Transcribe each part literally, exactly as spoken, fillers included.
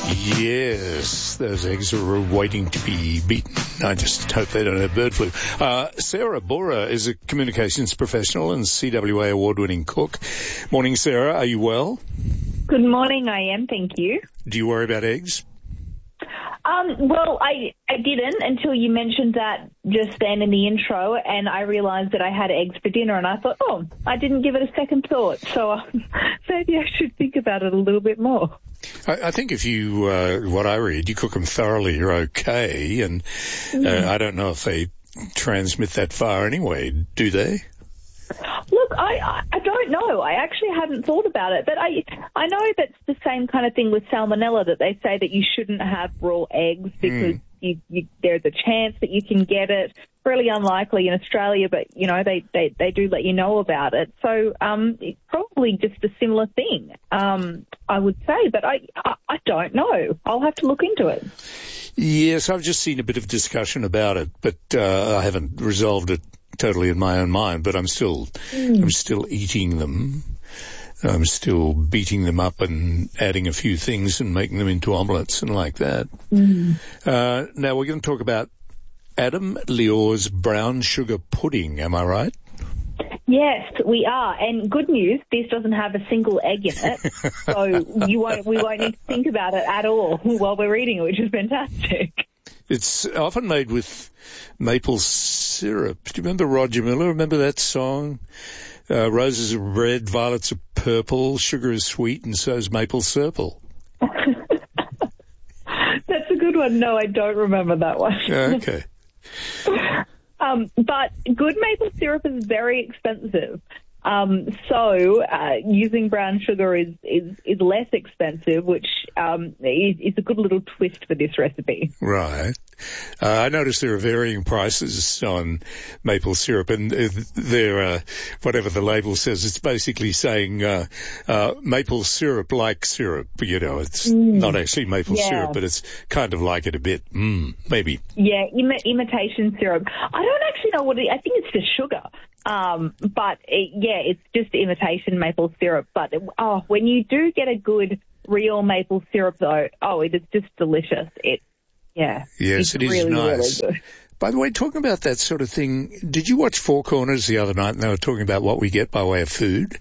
Yes, those eggs are waiting to be beaten. I just hope they don't have bird flu. Uh, Sarah Bora is a communications professional and C W A award-winning cook. Morning, Sarah. Are you well? Good morning, I am, thank you. Do you worry about eggs? Um, well, I, I didn't until you mentioned that just then in the intro, and I realised that I had eggs for dinner, and I thought, oh, I didn't give it a second thought, so uh, maybe I should think about it a little bit more. I, I think if you, uh, what I read, you cook them thoroughly, you're okay, and uh, mm. I don't know if they transmit that far anyway, do they? Look, I, I don't know. I actually hadn't thought about it, but I I know that's the same kind of thing with salmonella, that they say that you shouldn't have raw eggs because mm. you, you, there's a chance that you can get it. Really unlikely in Australia, but, you know, they, they, they do let you know about it. So um, it's probably just a similar thing, um, I would say, but I, I, I don't know. I'll have to look into it. Yes, I've just seen a bit of discussion about it, but uh, I haven't resolved it totally in my own mind, but I'm still, mm. I'm still eating them. I'm still beating them up and adding a few things and making them into omelettes and like that. Mm. Uh, now we're going to talk about Adam Lior's brown sugar pudding. Am I right? Yes, we are. And good news, this doesn't have a single egg in it, so you won't, we won't need to think about it at all while we're eating it, which is fantastic. It's often made with maple syrup. Do you remember Roger Miller? Remember that song? Uh, roses are red, violets are purple, sugar is sweet, and so is maple syrup. That's a good one. No, I don't remember that one. Okay. um, but good maple syrup is very expensive. Um, so uh, using brown sugar is, is, is less expensive, which um, is, is a good little twist for this recipe. Right. Uh, I noticed there are varying prices on maple syrup, and there, uh, whatever the label says, it's basically saying uh, uh, maple syrup like syrup. You know, it's mm. not actually maple yeah. syrup, but it's kind of like it a bit. Mm, maybe. Yeah, Im- imitation syrup. I don't actually know what it is. I think it's just sugar. Um, but it, yeah, it's just imitation maple syrup. But oh, when you do get a good real maple syrup, though, oh, it is just delicious. It, yeah, yes, it's it is really, nice. Really good. By the way, talking about that sort of thing, did you watch Four Corners the other night? And they were talking about what we get by way of food.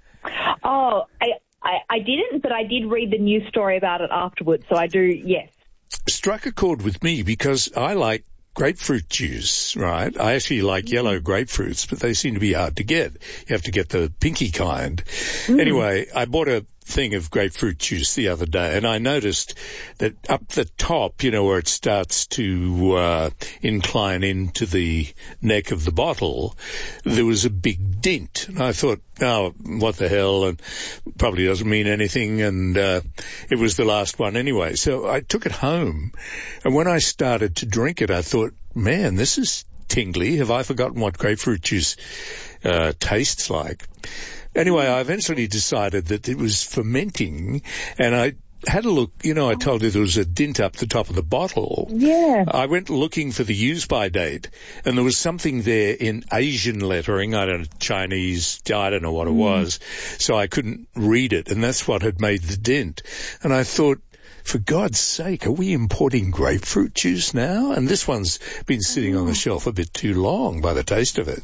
Oh, I, I, I didn't, but I did read the news story about it afterwards. So I do, yes. Struck a chord with me because I like grapefruit juice, right? I actually like yellow grapefruits, but they seem to be hard to get. You have to get the pinky kind. Mm. Anyway, I bought a thing of grapefruit juice the other day, and I noticed that up the top, you know, where it starts to uh, incline into the neck of the bottle, there was a big dent. And I thought, oh, what the hell, and probably doesn't mean anything, and uh, it was the last one anyway. So I took it home, and when I started to drink it, I thought, man, this is tingly. Have I forgotten what grapefruit juice uh, tastes like? Anyway, I eventually decided that it was fermenting, and I had a look. You know, I told you there was a dent up the top of the bottle. Yeah. I went looking for the use-by date, and there was something there in Asian lettering. I don't know, Chinese, I don't know what it mm. was, so I couldn't read it, and that's what had made the dent. And I thought, for God's sake, are we importing grapefruit juice now? And this one's been sitting mm. on the shelf a bit too long by the taste of it.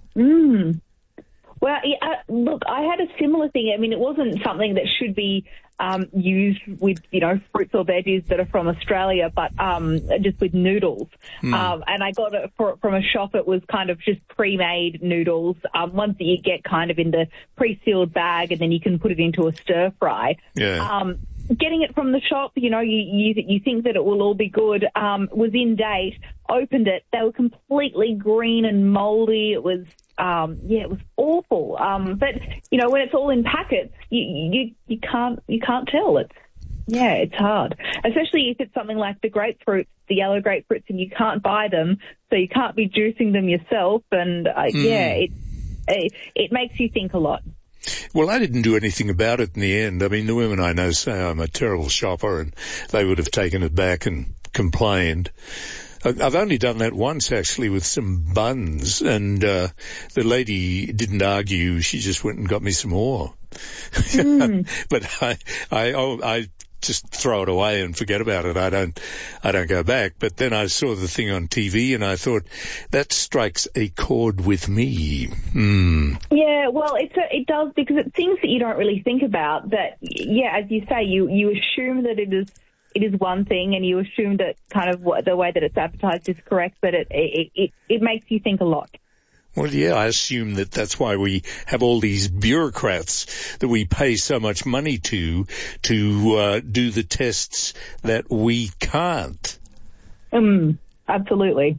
Mm. Well, yeah, look, I had a similar thing. I mean, it wasn't something that should be um, used with, you know, fruits or veggies that are from Australia, but um, just with noodles. Mm. Um, and I got it for, from a shop. It was kind of just pre-made noodles, um, ones that you get kind of in the pre-sealed bag, and then you can put it into a stir fry. Yeah. Um, getting it from the shop, you know, you, you, you think that it will all be good, um, was in date, opened it. They were completely green and moldy. It was, um, yeah, it was awful. Um, but, you know, when it's all in packets, you, you, you can't, you can't tell. It's, yeah, it's hard, especially if it's something like the grapefruits, the yellow grapefruits, and you can't buy them, so you can't be juicing them yourself. And, uh, mm. yeah, it, it, it makes you think a lot. Well, I didn't do anything about it in the end. I mean, the women I know say I'm a terrible shopper, and they would have taken it back and complained. I've only done that once, actually, with some buns, and uh, the lady didn't argue. She just went and got me some more. Mm. But I, I, oh, I just throw it away and forget about it. I don't, I don't go back. But then I saw the thing on T V and I thought, that strikes a chord with me. Hmm. Yeah, well, it's a, it does, because it's things that you don't really think about that, yeah, as you say, you, you assume that it is, it is one thing and you assume that kind of what, the way that it's advertised is correct, but it, it, it, it makes you think a lot. Well, yeah, I assume that that's why we have all these bureaucrats that we pay so much money to, to uh, do the tests that we can't. Um, absolutely.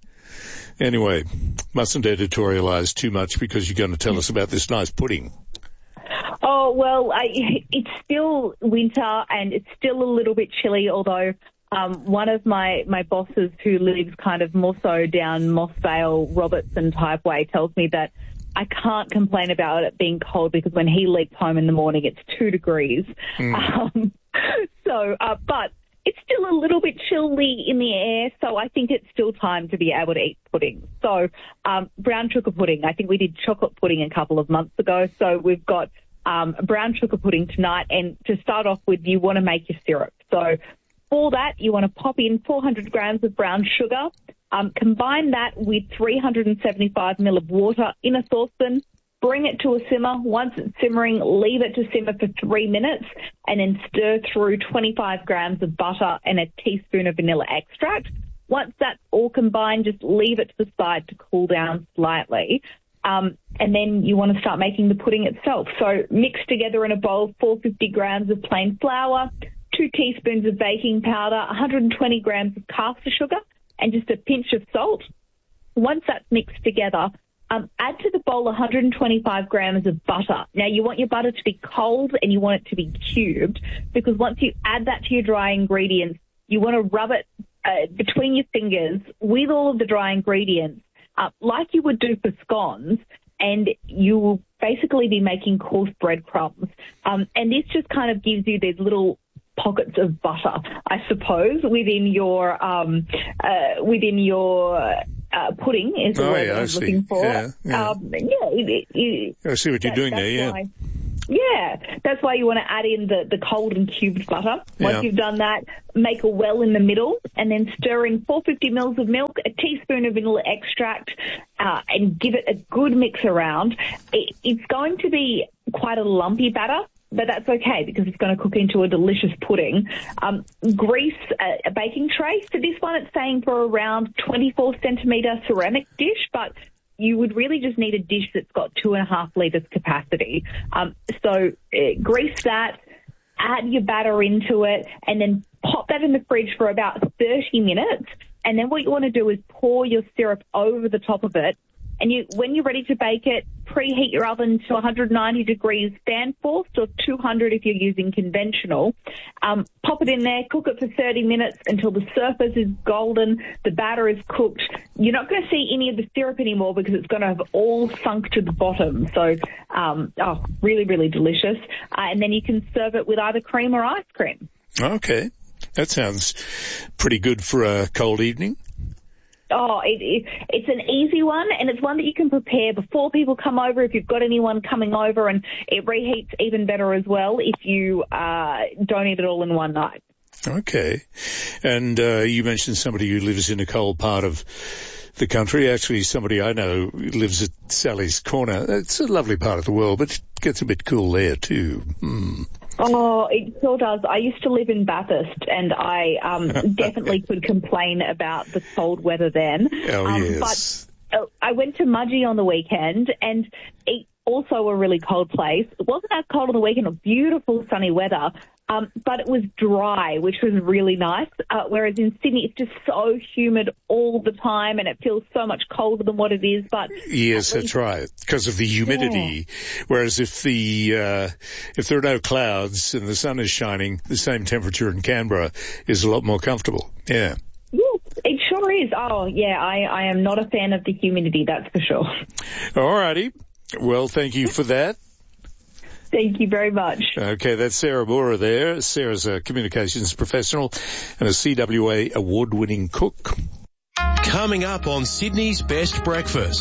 Anyway, mustn't editorialise too much because you're going to tell us about this nice pudding. Oh, well, I, it's still winter and it's still a little bit chilly, although Um, one of my, my bosses who lives kind of more so down Mossvale, Robertson type way tells me that I can't complain about it being cold because when he leaps home in the morning, it's two degrees. Mm. Um, so, uh, but it's still a little bit chilly in the air, so I think it's still time to be able to eat pudding. So, um, brown sugar pudding. I think we did chocolate pudding a couple of months ago, so we've got um, brown sugar pudding tonight. And to start off with, you want to make your syrup. So, for that, you want to pop in four hundred grams of brown sugar. Um, combine that with three hundred seventy-five milliliters of water in a saucepan. Bring it to a simmer. Once it's simmering, leave it to simmer for three minutes and then stir through twenty-five grams of butter and a teaspoon of vanilla extract. Once that's all combined, just leave it to the side to cool down slightly. Um, and then you want to start making the pudding itself. So mix together in a bowl four hundred fifty grams of plain flour, two teaspoons of baking powder, one hundred twenty grams of caster sugar, and just a pinch of salt. Once that's mixed together, um, add to the bowl one hundred twenty-five grams of butter. Now, you want your butter to be cold and you want it to be cubed, because once you add that to your dry ingredients, you want to rub it uh, between your fingers with all of the dry ingredients, uh, like you would do for scones, and you will basically be making coarse breadcrumbs. Um, and this just kind of gives you these little pockets of butter, I suppose, within your um, uh, within your uh, pudding is the oh, word yeah, I was looking for. Yeah, yeah. Um, yeah it, it, I see what you're that, doing there. Yeah. Why, yeah, that's why you want to add in the, the cold and cubed butter. Once yeah. you've done that, make a well in the middle, and then stir in four hundred fifty milliliters of milk, a teaspoon of vanilla extract, uh, and give it a good mix around. It, it's going to be quite a lumpy batter, but that's okay because it's going to cook into a delicious pudding. Um, grease a, a baking tray. For this one, it's saying for around twenty-four centimetre ceramic dish, but you would really just need a dish that's got two and a half litres capacity. Um, so uh, grease that, add your batter into it, and then pop that in the fridge for about thirty minutes. And then what you want to do is pour your syrup over the top of it. And you, when you're ready to bake it, preheat your oven to one hundred ninety degrees fan forced, or two hundred if you're using conventional. Um, pop it in there, cook it for thirty minutes until the surface is golden, the batter is cooked. You're not going to see any of the syrup anymore because it's going to have all sunk to the bottom. So, um, oh, really, really delicious. Uh, and then you can serve it with either cream or ice cream. Okay. That sounds pretty good for a cold evening. Oh, it, it, it's an easy one, and it's one that you can prepare before people come over if you've got anyone coming over, and it reheats even better as well if you uh, don't eat it all in one night. Okay. And uh, you mentioned somebody who lives in a cold part of the country. Actually, somebody I know lives at Sally's Corner. It's a lovely part of the world, but it gets a bit cool there too. Hmm. Oh, it sure does. I used to live in Bathurst, and I um, definitely could complain about the cold weather then. Oh, um, yes. But uh, I went to Mudgee on the weekend, and it also a really cold place. It wasn't as cold on the weekend, it was beautiful sunny weather, um, but it was dry, which was really nice, uh, whereas in Sydney it's just so humid all the time and it feels so much colder than what it is. But yes, that's right, because of the humidity. Yeah. Whereas if the uh, if there are no clouds and the sun is shining, the same temperature in Canberra is a lot more comfortable. Yeah. Yes, it sure is. Oh, yeah, I, I am not a fan of the humidity, that's for sure. All righty. Well, thank you for that. Thank you very much. Okay, that's Sarah Borer there. Sarah's a communications professional and a C W A award-winning cook. Coming up on Sydney's Best Breakfast,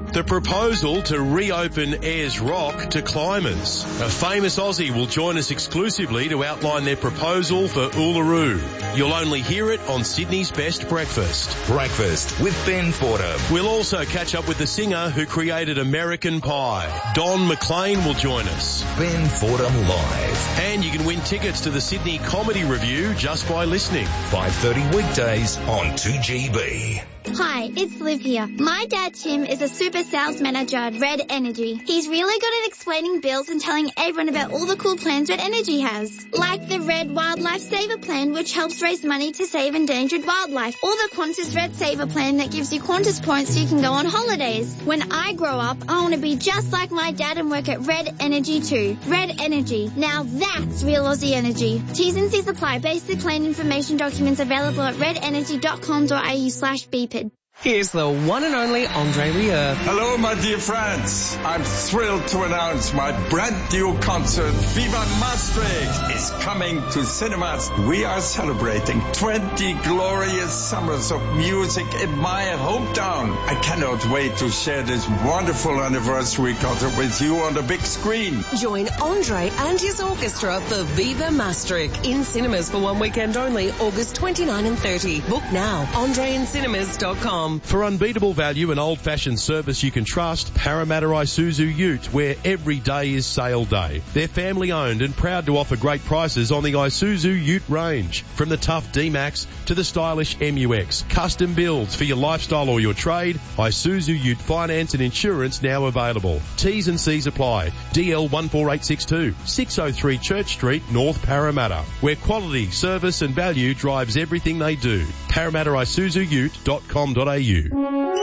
The proposal to reopen Ayers Rock to climbers. A famous Aussie will join us exclusively to outline their proposal for Uluru. You'll only hear it on Sydney's Best Breakfast. Breakfast with Ben Fordham. We'll also catch up with the singer who created American Pie. Don McLean will join us. Ben Fordham Live. And you can win tickets to the Sydney Comedy Review just by listening. five thirty weekdays on two G B. Hi, it's Liv here. My dad Tim is a super sales manager at Red Energy. He's really good at explaining bills and telling everyone about all the cool plans Red Energy has. Like the Red Wildlife Saver Plan, which helps raise money to save endangered wildlife. Or the Qantas Red Saver Plan that gives you Qantas points so you can go on holidays. When I grow up, I want to be just like my dad and work at Red Energy too. Red Energy. Now that's real Aussie energy. T's and C's apply. Basic plan information documents available at red energy dot com dot a u slash b p i d. Here's the one and only Andre Rieu. Hello, my dear friends. I'm thrilled to announce my brand new concert, Viva Maastricht, is coming to cinemas. We are celebrating twenty glorious summers of music in my hometown. I cannot wait to share this wonderful anniversary concert with you on the big screen. Join Andre and his orchestra for Viva Maastricht in cinemas for one weekend only, August twenty-ninth and thirtieth. Book now, andre in cinemas dot com. For unbeatable value and old-fashioned service you can trust, Parramatta Isuzu Ute, where every day is sale day. They're family-owned and proud to offer great prices on the Isuzu Ute range. From the tough D-Max to the stylish M U X. Custom builds for your lifestyle or your trade. Isuzu Ute finance and insurance now available. T's and C's apply. D L one four eight six two, six oh three Church Street, North Parramatta, where quality, service and value drives everything they do. parramatta isuzu ute dot com dot a u.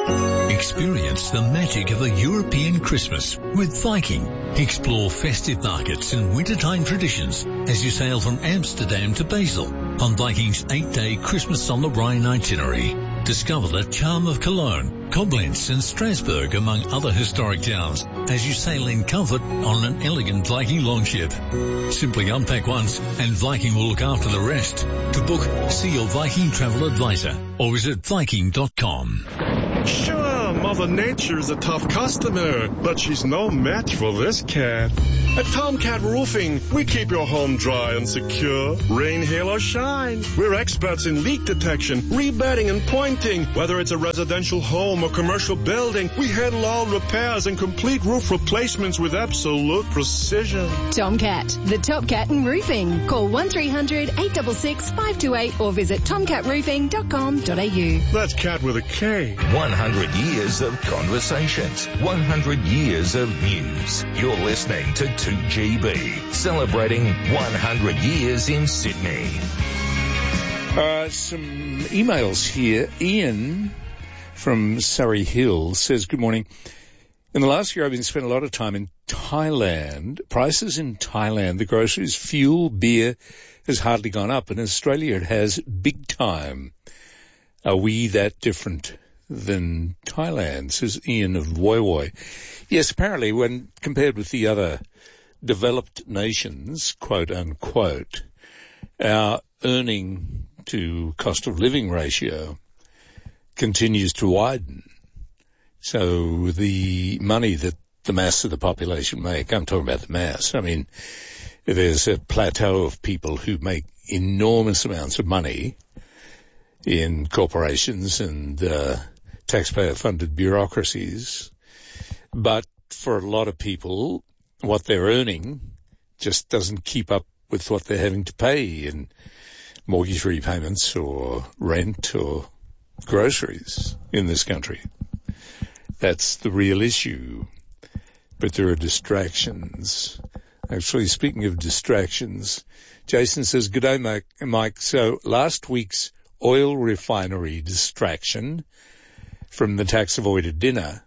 Experience the magic of a European Christmas with Viking. Explore festive markets and wintertime traditions as you sail from Amsterdam to Basel on Viking's eight-day Christmas on the Rhine itinerary. Discover the charm of Cologne, Koblenz and Strasbourg, among other historic towns, as you sail in comfort on an elegant Viking longship. Simply unpack once and Viking will look after the rest. To book, see your Viking travel advisor or visit viking dot com. Sure, Mother Nature's a tough customer, but she's no match for this cat. At Tomcat Roofing, we keep your home dry and secure, rain, hail, or shine. We're experts in leak detection, rebedding, and pointing. Whether it's a residential home or commercial building, we handle all repairs and complete roof replacements with absolute precision. Tomcat, the top cat in roofing. Call one three hundred eight six six five two eight or visit tomcat roofing dot com dot a u. That's cat with a K. one hundred years of conversations. one hundred years of news. You're listening to two G B, celebrating one hundred years in Sydney. Uh, some emails here. Ian from Surrey Hills says, good morning. In the last year, I've been spending a lot of time in Thailand. Prices in Thailand, the groceries, fuel, beer has hardly gone up. In Australia, it has big time. Are we that different than Thailand, says Ian of Woi Woi. Yes, apparently when compared with the other developed nations, quote unquote, our earning to cost of living ratio continues to widen. So the money that the mass of the population make, I'm talking about the mass, I mean, there's a plateau of people who make enormous amounts of money in corporations and uh, taxpayer-funded bureaucracies. But for a lot of people, what they're earning just doesn't keep up with what they're having to pay in mortgage repayments or rent or groceries in this country. That's the real issue. But there are distractions. Actually, speaking of distractions, Jason says, good day, Mike. Mike. So last week's oil refinery distraction from the tax-avoided dinner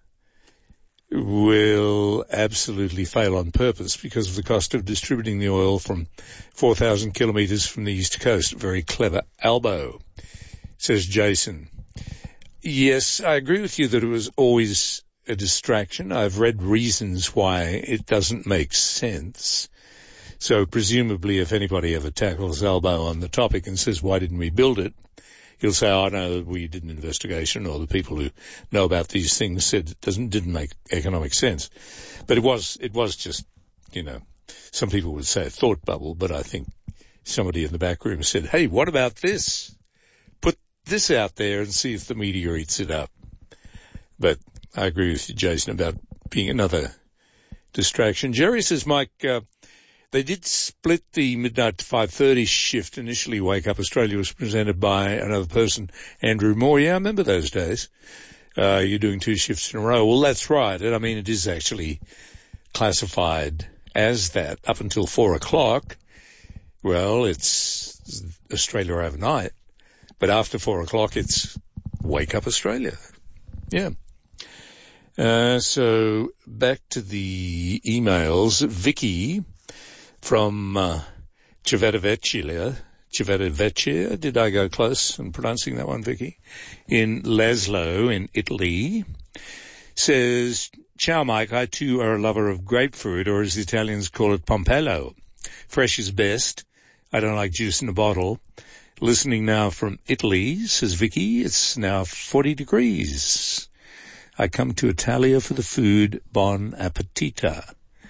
will absolutely fail on purpose because of the cost of distributing the oil from four thousand kilometres from the east coast. Very clever elbow, says Jason. Yes, I agree with you that it was always a distraction. I've read reasons why it doesn't make sense. So presumably if anybody ever tackles elbow on the topic and says, why didn't we build it? he'll say, oh, no, we did an investigation, or the people who know about these things said it doesn't, didn't make economic sense. But it was, it was just, you know, some people would say a thought bubble, but I think somebody in the back room said, hey, what about this? Put this out there and see if the media eats it up. But I agree with you, Jason, about being another distraction. Jerry says, Mike, uh, they did split the midnight to five thirty shift. Initially, Wake Up Australia was presented by another person, Andrew Moore. Yeah, I remember those days. Uh, you're doing two shifts in a row. Well, that's right. And I mean, it is actually classified as that up until four o'clock. Well, it's Australia overnight. But after four o'clock, it's Wake Up Australia. Yeah. Uh, so back to the emails. Vicky from uh, Civitavecchia, Civitavecchia, did I go close in pronouncing that one, Vicky? In Laszlo, in Italy, says, ciao, Mike, I too are a lover of grapefruit, or as the Italians call it, pompello. Fresh is best. I don't like juice in a bottle. Listening now from Italy, says Vicky, it's now forty degrees. I come to Italia for the food. Bon appetito.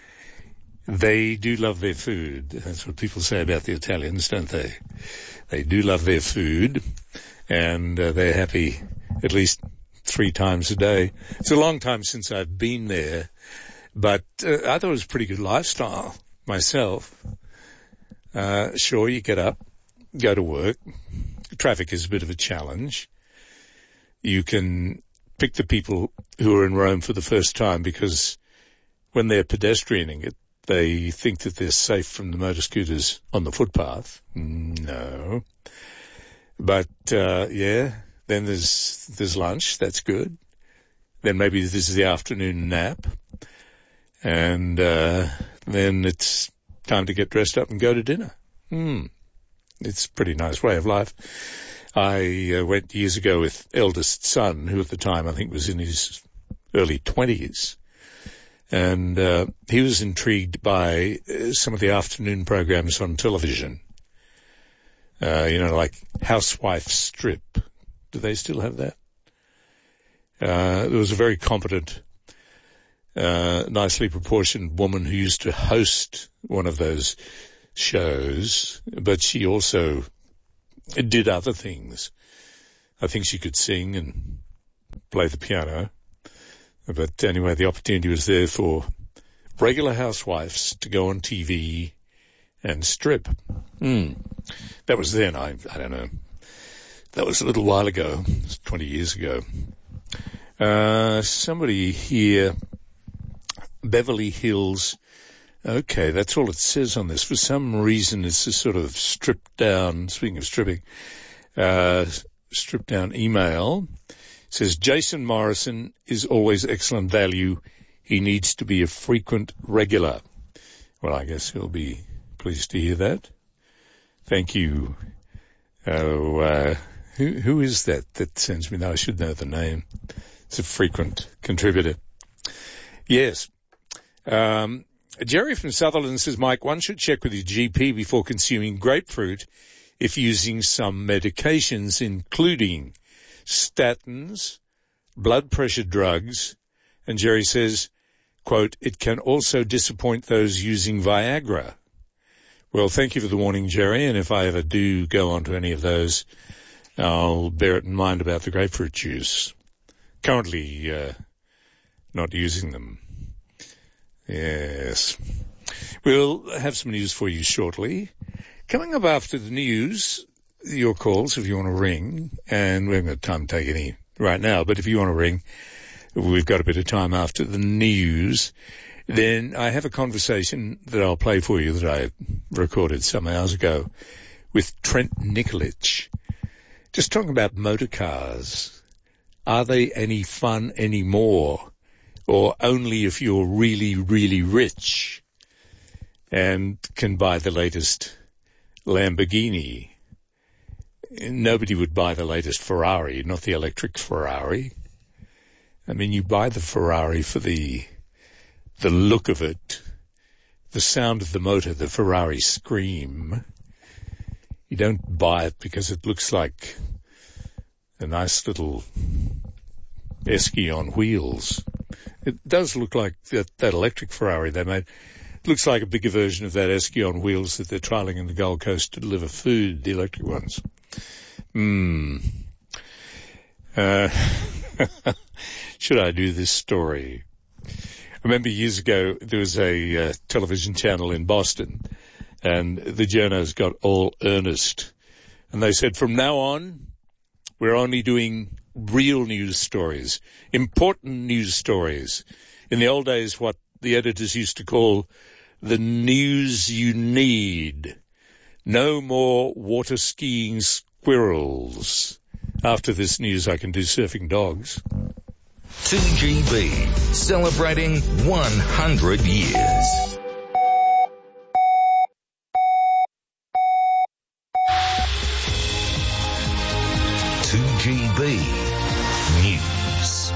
They do love their food. That's what people say about the Italians, don't they? They do love their food, and uh, they're happy at least three times a day. It's a long time since I've been there, but uh, I thought it was a pretty good lifestyle myself. Uh, sure, you get up, go to work. Traffic is a bit of a challenge. You can pick the people who are in Rome for the first time because when they're pedestrianing it, they think that they're safe from the motor scooters on the footpath. No. But, uh, yeah, then there's, there's lunch. That's good. Then maybe this is the afternoon nap. And, uh, then it's time to get dressed up and go to dinner. Hmm. It's a pretty nice way of life. I uh, went years ago with eldest son, who at the time I think was in his early twenties. And uh, he was intrigued by uh, some of the afternoon programs on television. Uh, you know, like Housewife Strip. Do they still have that? Uh, there was a very competent, uh, nicely proportioned woman who used to host one of those shows, but she also did other things. I think she could sing and play the piano. But anyway, the opportunity was there for regular housewives to go on T V and strip. Hmm. That was then. I, I don't know. That was a little while ago. It was twenty years ago. Uh, somebody here, Beverly Hills. Okay, that's all it says on this. For some reason, it's a sort of stripped down, speaking of stripping, uh, stripped down email. It says, Jason Morrison is always excellent value. He needs to be a frequent regular. Well, I guess he'll be pleased to hear that. Thank you. Oh, uh, who, who is that that sends me that? I should know the name. It's a frequent contributor. Yes. Um, Jerry from Sutherland says, Mike, one should check with your G P before consuming grapefruit if using some medications, including statins, blood pressure drugs, and Jerry says, quote, it can also disappoint those using Viagra. Well, thank you for the warning, Jerry, and if I ever do go onto any of those, I'll bear it in mind about the grapefruit juice. Currently, uh, not using them. Yes. We'll have some news for you shortly. Coming up after the news, your calls if you want to ring, and we haven't got time to take any right now, but if you want to ring, we've got a bit of time after the news. Then I have a conversation that I'll play for you that I recorded some hours ago with Trent Nikolic. Just talking about motor cars. Are they any fun anymore? Or only if you're really, really rich and can buy the latest Lamborghini? Nobody would buy the latest Ferrari, not the electric Ferrari. I mean, you buy the Ferrari for the the look of it, the sound of the motor, the Ferrari scream. You don't buy it because it looks like a nice little Esky on wheels. It does look like that, that electric Ferrari they made. It looks like a bigger version of that Esky on wheels that they're trialling in the Gold Coast to deliver food, the electric ones. Hmm. Uh, should I do this story? I remember years ago there was a uh, television channel in Boston, and the journos got all earnest. And they said, from now on, we're only doing real news stories, important news stories. In the old days, what the editors used to call the news you need. No more water skiing squirrels. After this news, I can do surfing dogs. two G B, celebrating one hundred years. two G B News.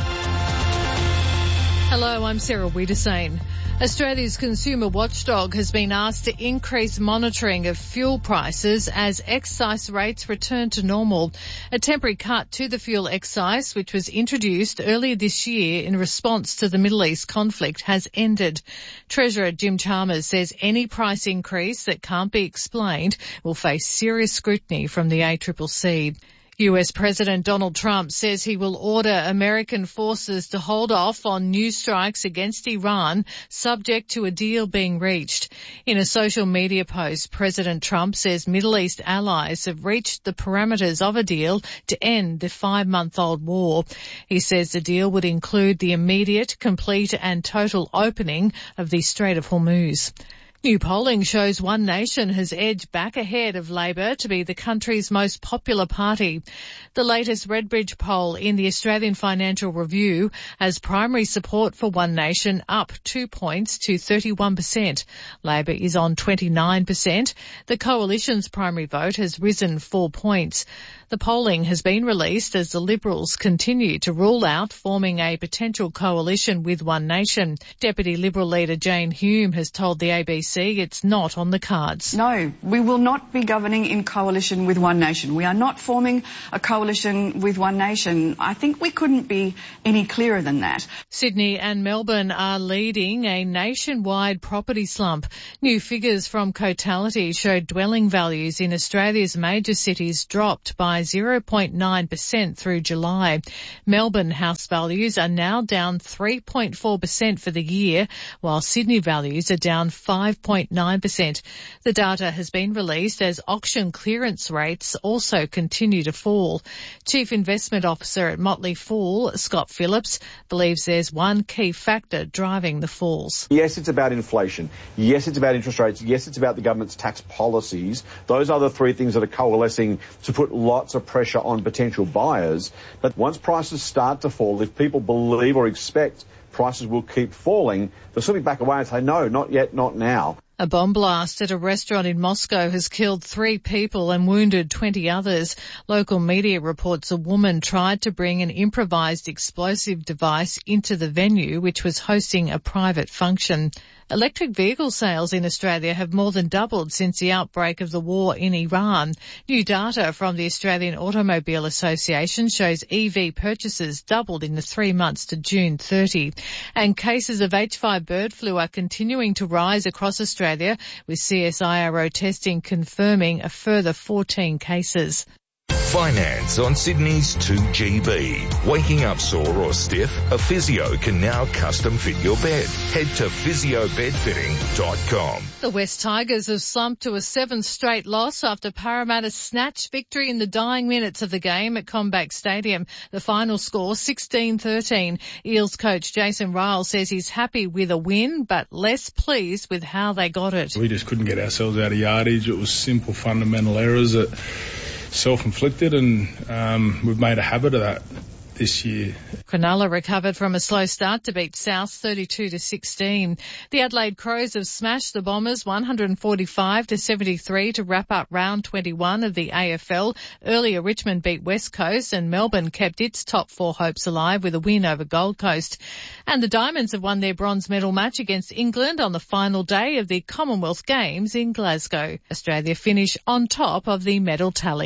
Hello, I'm Sarah Wiedersane. Australia's consumer watchdog has been asked to increase monitoring of fuel prices as excise rates return to normal. A temporary cut to the fuel excise, which was introduced earlier this year in response to the Middle East conflict, has ended. Treasurer Jim Chalmers says any price increase that can't be explained will face serious scrutiny from the A C C C. U S President Donald Trump says he will order American forces to hold off on new strikes against Iran, subject to a deal being reached. In a social media post, President Trump says Middle East allies have reached the parameters of a deal to end the five-month-old war. He says the deal would include the immediate, complete and total opening of the Strait of Hormuz. New polling shows One Nation has edged back ahead of Labor to be the country's most popular party. The latest Redbridge poll in the Australian Financial Review has primary support for One Nation up two points to thirty-one percent. Labor is on twenty-nine percent. The Coalition's primary vote has risen four points. The polling has been released as the Liberals continue to rule out forming a potential coalition with One Nation. Deputy Liberal leader Jane Hume has told the A B C it's not on the cards. No, we will not be governing in coalition with One Nation. We are not forming a coalition with One Nation. I think we couldn't be any clearer than that. Sydney and Melbourne are leading a nationwide property slump. New figures from Cotality showed dwelling values in Australia's major cities dropped by zero point nine percent through July. Melbourne house values are now down three point four percent for the year, while Sydney values are down five point nine percent. The data has been released as auction clearance rates also continue to fall. Chief Investment Officer at Motley Fool, Scott Phillips, believes there's one key factor driving the falls. Yes, it's about inflation. Yes, it's about interest rates. Yes, it's about the government's tax policies. Those are the three things that are coalescing to put lots of pressure on potential buyers. But once prices start to fall, if people believe or expect prices will keep falling, they'll sort of back away and say, no, not yet, not now. A bomb blast at a restaurant in Moscow has killed three people and wounded twenty others. Local media reports a woman tried to bring an improvised explosive device into the venue, which was hosting a private function. Electric vehicle sales in Australia have more than doubled since the outbreak of the war in Iran. New data from the Australian Automobile Association shows E V purchases doubled in the three months to June thirtieth. And cases of H five bird flu are continuing to rise across Australia, with C S I R O testing confirming a further fourteen cases. Finance on Sydney's two G B. Waking up sore or stiff? A physio can now custom fit your bed. Head to physio bed fitting dot com. The West Tigers have slumped to a seventh straight loss after Parramatta snatched victory in the dying minutes of the game at Combank Stadium. The final score sixteen thirteen. Eels coach Jason Ryle says he's happy with a win but less pleased with how they got it. We just couldn't get ourselves out of yardage. It was simple fundamental errors that self-inflicted, and um, we've made a habit of that this year. Cronulla recovered from a slow start to beat South thirty-two to sixteen. The Adelaide Crows have smashed the Bombers one forty-five to seventy-three to wrap up round twenty-one of the A F L. Earlier, Richmond beat West Coast and Melbourne kept its top four hopes alive with a win over Gold Coast. And the Diamonds have won their bronze medal match against England on the final day of the Commonwealth Games in Glasgow. Australia finish on top of the medal tally.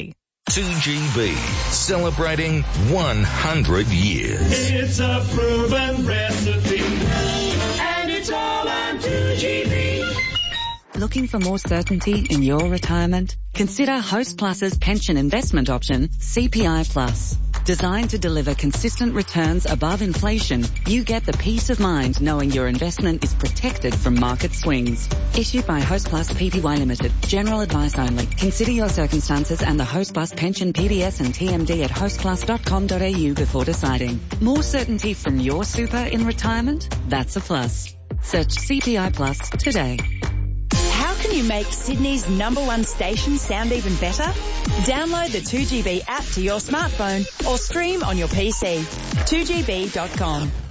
two G B, celebrating one hundred years. It's a proven recipe, and it's all on two G B. Looking for more certainty in your retirement? Consider Host Plus's pension investment option, C P I Plus. Designed to deliver consistent returns above inflation, you get the peace of mind knowing your investment is protected from market swings. Issued by Host Plus Pty Limited. General advice only. Consider your circumstances and the Host Plus pension P D S and T M D at host plus dot com dot a u before deciding. More certainty from your super in retirement? That's a plus. Search C P I Plus today. How can you make Sydney's number one station sound even better? Download the two G B app to your smartphone or stream on your P C. two G B dot com.